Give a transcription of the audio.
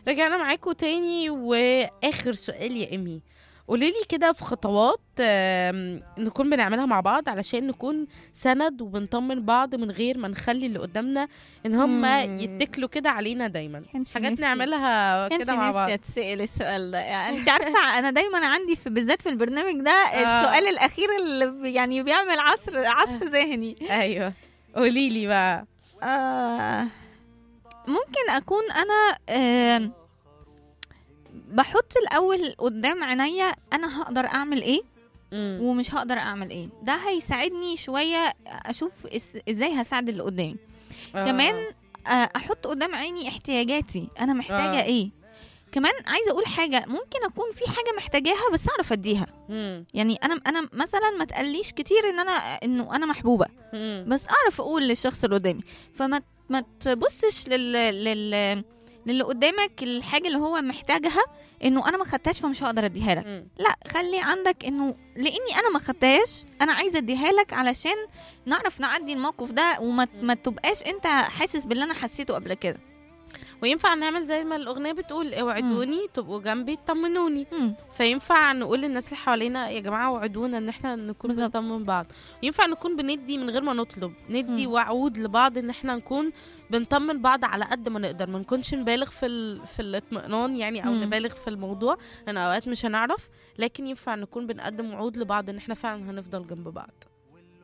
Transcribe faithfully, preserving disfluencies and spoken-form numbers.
رجعنا معاكم تاني، واخر سؤال يا امي، قوليلي كده في خطوات آم، نكون بنعملها مع بعض علشان نكون سند وبنطمن بعض من غير ما نخلي اللي قدامنا ان هم مم. يتكلوا كده علينا دايما. كانش حاجات نفسي نعملها كانش كده مع نفسي بعض. اتسأل السؤال ده. يعني انت عارفه انا دايما عندي في بالذات في البرنامج ده آه. السؤال الاخير اللي بي- يعني بيعمل عصر عصف ذهني. ايوه، قوليلي بقى. آه ممكن اكون انا آه بحط الاول قدام عينيا انا هقدر اعمل ايه مم. ومش هقدر اعمل ايه. ده هيساعدني شويه اشوف إس- ازاي هساعد اللي قدامي. آه. كمان آه، احط قدام عيني احتياجاتي، انا محتاجه آه. ايه. كمان عايزه اقول حاجه، ممكن اكون في حاجه محتاجاها بس اعرف اديها. مم. يعني انا انا مثلا ما تقليش كتير ان انا انه انا محبوبه، مم. بس اعرف اقول للشخص اللي قدامي. فما ما تبصش لل لل للي قدامك الحاجه اللي هو محتاجها انه انا ما خدتهاش فمش هقدر اديها لك. مم. لا، خلي عندك انه لاني انا ما خدتهاش انا عايزه اديها لك علشان نعرف نعدي الموقف ده، وما ما تبقاش انت حاسس باللي انا حسيته قبل كده. وينفع نعمل زي ما الأغنية بتقول، اوعدوني تبقوا جنبي تطمنوني. مم. فينفع نقول للناس اللي حوالينا يا جماعة وعدونا ان احنا نكون بالظبط. بنطمن بعض. ينفع نكون بندي من غير ما نطلب، ندي مم. وعود لبعض ان احنا نكون بنطمن بعض على قد ما نقدر، ما نكونش نبالغ في ال... في الاطمئنان يعني، او مم. نبالغ في الموضوع لان اوقات مش هنعرف، لكن ينفع نكون بنقدم وعود لبعض ان احنا فعلا هنفضل جنب بعض.